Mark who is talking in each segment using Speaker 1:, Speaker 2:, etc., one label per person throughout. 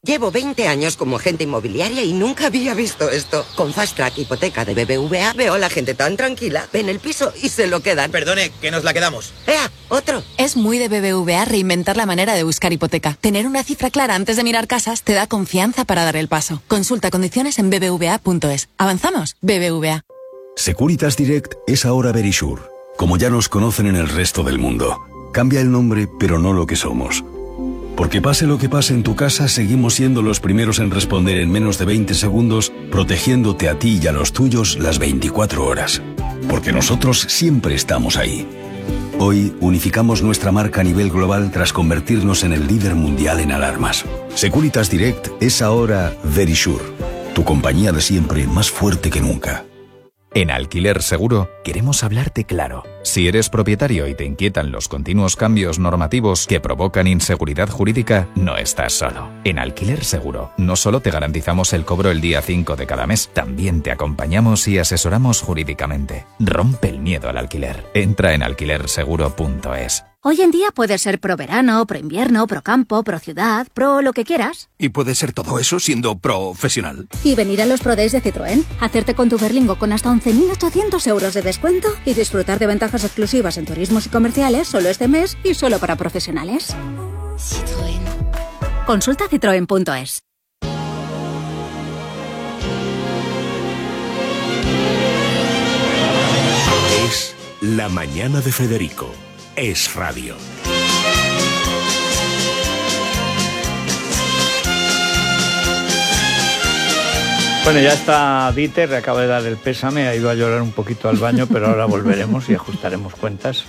Speaker 1: Llevo 20 años como agente inmobiliaria y nunca había visto esto. Con Fast Track Hipoteca de BBVA veo a la gente tan tranquila. Ven el piso y se lo quedan.
Speaker 2: Perdone, que nos la quedamos.
Speaker 1: ¡Ea! ¡Otro!
Speaker 3: Es muy de BBVA reinventar la manera de buscar hipoteca. Tener una cifra clara antes de mirar casas te da confianza para dar el paso. Consulta condiciones en bbva.es. ¿Avanzamos? BBVA.
Speaker 4: Securitas Direct es ahora Verisure. Como ya nos conocen en el resto del mundo. Cambia el nombre, pero no lo que somos. Porque pase lo que pase en tu casa, seguimos siendo los primeros en responder en menos de 20 segundos, protegiéndote a ti y a los tuyos las 24 horas. Porque nosotros siempre estamos ahí. Hoy unificamos nuestra marca a nivel global tras convertirnos en el líder mundial en alarmas. Securitas Direct es ahora Verisure, tu compañía de siempre más fuerte que nunca.
Speaker 5: En Alquiler Seguro queremos hablarte claro. Si eres propietario y te inquietan los continuos cambios normativos que provocan inseguridad jurídica, no estás solo. En Alquiler Seguro no solo te garantizamos el cobro el día 5 de cada mes, también te acompañamos y asesoramos jurídicamente. Rompe el miedo al alquiler. Entra en alquilerseguro.es.
Speaker 6: Hoy en día puedes ser pro verano, pro invierno, pro campo, pro ciudad, pro lo que quieras.
Speaker 7: Y puede ser todo eso siendo profesional.
Speaker 6: Y venir a los Pro Days de Citroën, hacerte con tu Berlingo con hasta 11.800 euros de descuento y disfrutar de ventajas exclusivas en turismos y comerciales solo este mes y solo para profesionales. Citroën. Consulta citroen.es.
Speaker 8: Es La Mañana de Federico. Es radio.
Speaker 9: Bueno, ya está Dieter, le acaba de dar el pésame, ha ido a llorar un poquito al baño, pero ahora volveremos y ajustaremos cuentas.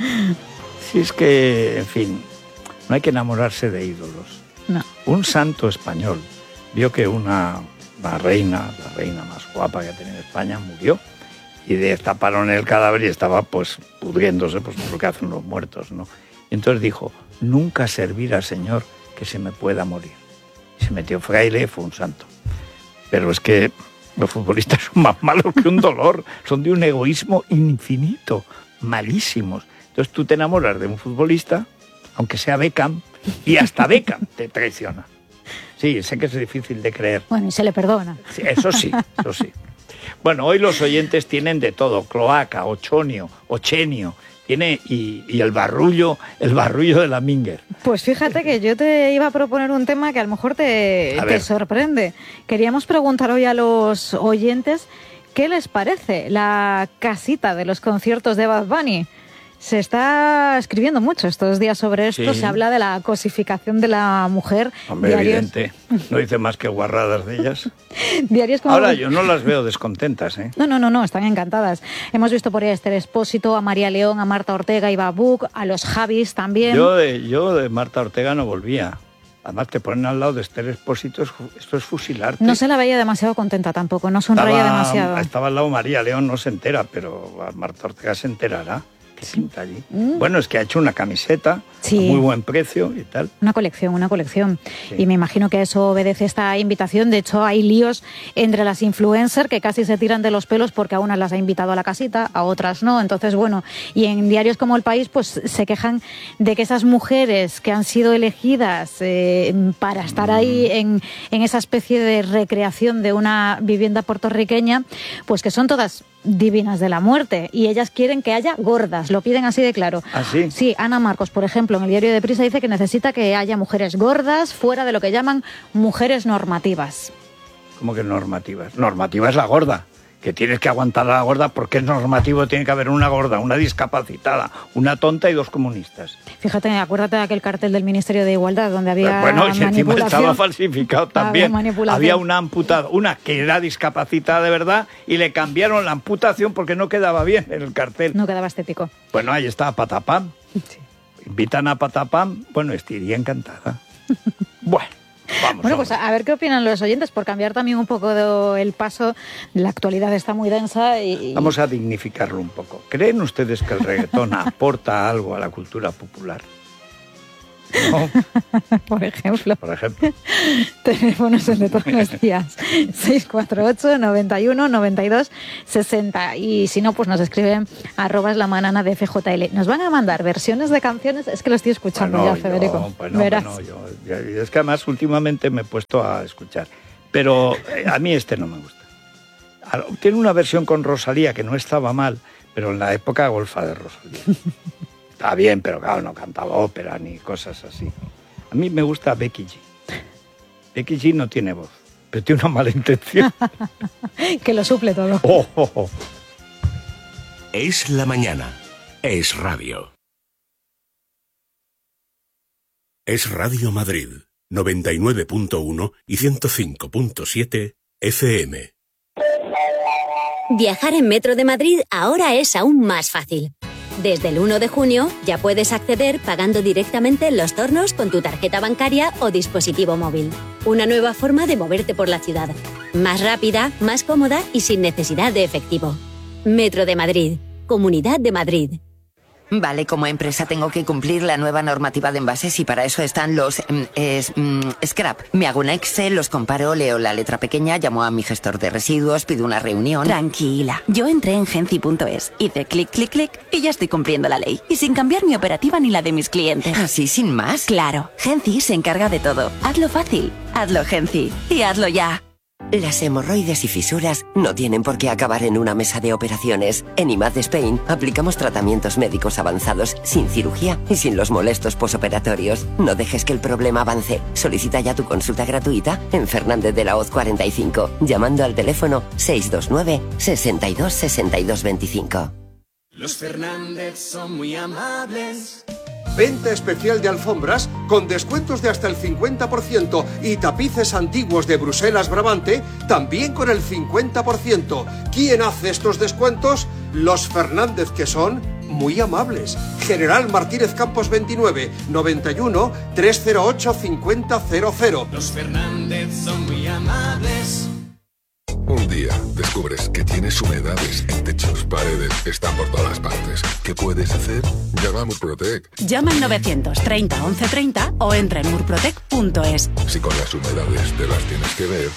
Speaker 9: Si es que, en fin, no hay que enamorarse de ídolos.
Speaker 10: No.
Speaker 9: Un santo español vio que la reina más guapa que ha tenido España, murió. Y destaparon el cadáver y estaba pues pudriéndose, pues lo que hacen los muertos, ¿no? Y entonces dijo, nunca servir al Señor que se me pueda morir. Y se metió fraile y fue un santo. Pero es que los futbolistas son más malos que un dolor, son de un egoísmo infinito, malísimos. Entonces tú te enamoras de un futbolista, aunque sea Beckham, y hasta Beckham te traiciona. Sí, sé que es difícil de creer.
Speaker 10: Bueno, y se le perdona.
Speaker 9: Sí, eso sí, eso sí. Bueno, hoy los oyentes tienen de todo, cloaca, ochenio, tiene y el barrullo de la Minger.
Speaker 10: Pues fíjate que yo te iba a proponer un tema que a lo mejor te sorprende. Queríamos preguntar hoy a los oyentes qué les parece la casita de los conciertos de Bad Bunny. Se está escribiendo mucho estos días sobre esto, sí. Se habla de la cosificación de la mujer.
Speaker 9: Hombre, evidente, no dice más que guarradas de ellas.
Speaker 10: Diarios como...
Speaker 9: Ahora yo no las veo descontentas, ¿eh?
Speaker 10: No, están encantadas. Hemos visto por ahí a Esther Expósito, a María León, a Marta Ortega y Babuc, a los Javis también.
Speaker 9: Yo de Marta Ortega no volvía. Además te ponen al lado de Esther Expósito, esto es fusilarte.
Speaker 10: No se la veía demasiado contenta tampoco, no sonreía demasiado.
Speaker 9: Estaba al lado María León, no se entera, pero Marta Ortega se enterará. ¿Qué pinta allí? Bueno, es que ha hecho una camiseta a muy buen precio y tal.
Speaker 10: Una colección.
Speaker 9: Sí.
Speaker 10: Y me imagino que eso obedece esta invitación. De hecho, hay líos entre las influencers que casi se tiran de los pelos porque a unas las ha invitado a la casita, a otras no. Entonces, bueno, y en diarios como El País, pues se quejan de que esas mujeres que han sido elegidas para estar ahí en esa especie de recreación de una vivienda puertorriqueña, pues que son todas divinas de la muerte y ellas quieren que haya gordas, lo piden así de claro.
Speaker 9: ¿Ah, sí?
Speaker 10: Sí, Ana Marcos, por ejemplo, en el diario Deprisa dice que necesita que haya mujeres gordas fuera de lo que llaman mujeres normativas.
Speaker 9: ¿Cómo que normativas? Normativa es la gorda, que tienes que aguantar a la gorda porque es normativo, tiene que haber una gorda, una discapacitada, una tonta y dos comunistas.
Speaker 10: Fíjate, acuérdate de aquel cartel del Ministerio de Igualdad donde había
Speaker 9: y encima estaba falsificado también. Había una amputada, una que era discapacitada de verdad y le cambiaron la amputación porque no quedaba bien en el cartel.
Speaker 10: No quedaba estético.
Speaker 9: Bueno, ahí está Patapam. Sí. Invitan a Patapam, bueno, estaría encantada. Bueno. Vamos.
Speaker 10: Pues a ver qué opinan los oyentes, por cambiar también un poco el paso. La actualidad está muy densa y...
Speaker 9: Vamos a dignificarlo un poco. ¿Creen ustedes que el reggaetón aporta algo a la cultura popular? ¿no?
Speaker 10: Por ejemplo.
Speaker 9: Por ejemplo.
Speaker 10: Teléfonos de todos los días. 648 91 92 60. Y si no, pues nos escriben @lamanana de FJL. Nos van a mandar versiones de canciones. Es que lo estoy escuchando ya, Federico. Verás.
Speaker 9: Es que además últimamente me he puesto a escuchar. Pero a mí este no me gusta. Tiene una versión con Rosalía que no estaba mal, pero en la época golfa de Rosalía. Está bien, pero claro, no cantaba ópera ni cosas así. A mí me gusta Becky G. Becky G no tiene voz, pero tiene una mala intención.
Speaker 10: Que lo suple todo.
Speaker 8: Es la mañana. Es radio. Es Radio Madrid, 99.1 y 105.7 FM.
Speaker 2: Viajar en Metro de Madrid ahora es aún más fácil. Desde el 1 de junio ya puedes acceder pagando directamente en los tornos con tu tarjeta bancaria o dispositivo móvil. Una nueva forma de moverte por la ciudad. Más rápida, más cómoda y sin necesidad de efectivo. Metro de Madrid. Comunidad de Madrid.
Speaker 11: Vale, como empresa tengo que cumplir la nueva normativa de envases y para eso están los scrap. Me hago un Excel, los comparo, leo la letra pequeña, llamo a mi gestor de residuos, pido una reunión.
Speaker 12: Tranquila, yo entré en Genci.es, hice clic, clic, clic y ya estoy cumpliendo la ley. Y sin cambiar mi operativa ni la de mis clientes.
Speaker 11: ¿Así sin más?
Speaker 12: Claro, Genci se encarga de todo. Hazlo fácil, hazlo Genci y hazlo ya.
Speaker 13: Las hemorroides y fisuras no tienen por qué acabar en una mesa de operaciones. En IMAD Spain aplicamos tratamientos médicos avanzados, sin cirugía y sin los molestos posoperatorios. No dejes que el problema avance. Solicita ya tu consulta gratuita en Fernández de la Hoz 45, llamando al teléfono 629 62 62 25.
Speaker 14: Los Fernández son muy amables.
Speaker 15: Venta especial de alfombras con descuentos de hasta el 50% y tapices antiguos de Bruselas Brabante también con el 50%. ¿Quién hace estos descuentos? Los Fernández, que son muy amables. General Martínez Campos 29, 91 308 5000.
Speaker 14: Los Fernández son muy amables.
Speaker 16: Un día descubres que tienes humedades en techos, paredes, están por todas partes. ¿Qué puedes hacer? Llama a Murprotec.
Speaker 17: Llama al 930 1130 o entra en murprotec.es.
Speaker 16: Si con las humedades te las tienes que ver.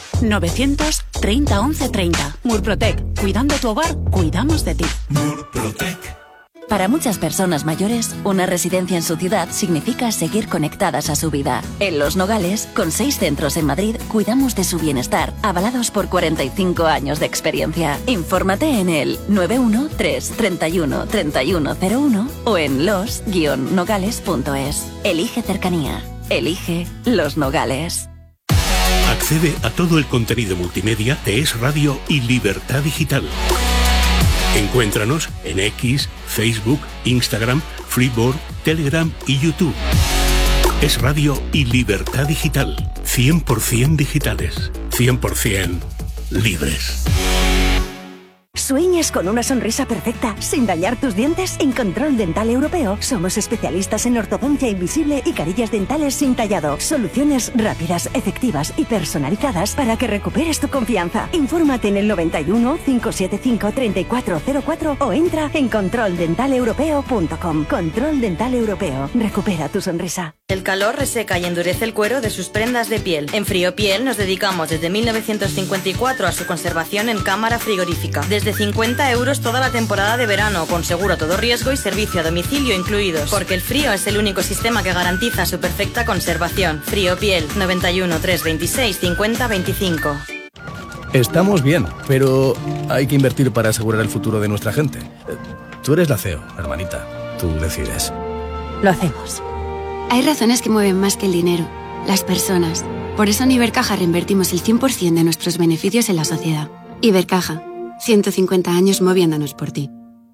Speaker 17: 930 1130. Murprotec. Cuidando tu hogar, cuidamos de ti.
Speaker 14: Murprotec.
Speaker 12: Para muchas personas mayores, una residencia en su ciudad significa seguir conectadas a su vida. En Los Nogales, con 6 centros en Madrid, cuidamos de su bienestar, avalados por 45 años de experiencia. Infórmate en el 913 31 3101 o en los-nogales.es. Elige cercanía. Elige Los Nogales.
Speaker 8: Accede a todo el contenido multimedia de Es Radio y Libertad Digital. Encuéntranos en X, Facebook, Instagram, Freeboard, Telegram y YouTube. Es Radio y Libertad Digital. 100% digitales. 100% libres.
Speaker 18: ¿Sueñas con una sonrisa perfecta sin dañar tus dientes? En Control Dental Europeo somos especialistas en ortodoncia invisible y carillas dentales sin tallado. Soluciones rápidas, efectivas y personalizadas para que recuperes tu confianza. Infórmate en el 91 575 3404 o entra en controldentaleuropeo.com. Control Dental Europeo. Recupera tu sonrisa.
Speaker 19: El calor reseca y endurece el cuero de sus prendas de piel. En Friopiel nos dedicamos desde 1954 a su conservación en cámara frigorífica. Desde 50 € toda la temporada de verano, con seguro a todo riesgo y servicio a domicilio incluidos. Porque el frío es el único sistema que garantiza su perfecta conservación. Friopiel, 91 326 50 25.
Speaker 20: Estamos bien, pero hay que invertir para asegurar el futuro de nuestra gente. Tú eres la CEO, hermanita. Tú decides.
Speaker 21: Lo hacemos. Hay razones que mueven más que el dinero, las personas. Por eso en Ibercaja reinvertimos el 100% de nuestros beneficios en la sociedad. Ibercaja, 150 años moviéndonos por ti.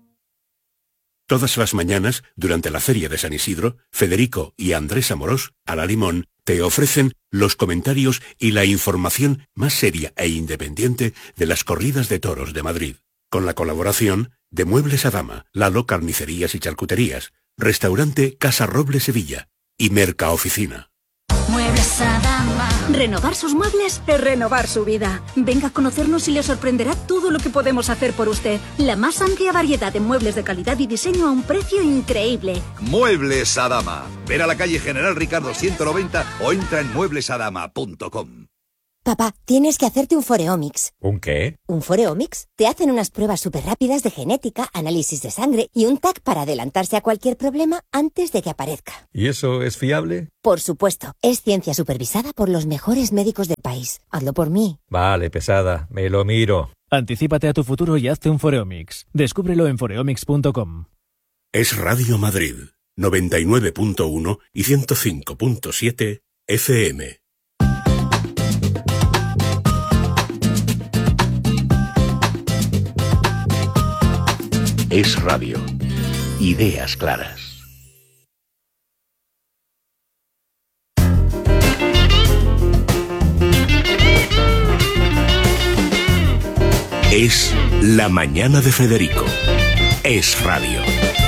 Speaker 8: Todas las mañanas, durante la Feria de San Isidro, Federico y Andrés Amorós, a la Limón, te ofrecen los comentarios y la información más seria e independiente de las corridas de toros de Madrid. Con la colaboración de Muebles Adama, Lalo Carnicerías y Charcuterías, Restaurante Casa Roble Sevilla y Mercaoficina.
Speaker 1: Muebles Adama.
Speaker 6: Renovar sus muebles es renovar su vida. Venga a conocernos y le sorprenderá todo lo que podemos hacer por usted. La más amplia variedad de muebles de calidad y diseño a un precio increíble.
Speaker 22: Muebles Adama. Ver a la calle General Ricardo 190 o entra en mueblesadama.com.
Speaker 23: Papá, tienes que hacerte un Foreomics.
Speaker 24: ¿Un qué?
Speaker 23: ¿Un Foreomics? Te hacen unas pruebas súper rápidas de genética, análisis de sangre y un TAC para adelantarse a cualquier problema antes de que aparezca.
Speaker 24: ¿Y eso es fiable?
Speaker 23: Por supuesto. Es ciencia supervisada por los mejores médicos del país. Hazlo por mí.
Speaker 24: Vale, pesada. Me lo miro.
Speaker 25: Anticípate a tu futuro y hazte un Foreomics. Descúbrelo en foreomics.com.
Speaker 8: Es Radio Madrid, 99.1 y 105.7 FM. Es radio. Ideas claras. Es La Mañana de Federico. Es radio.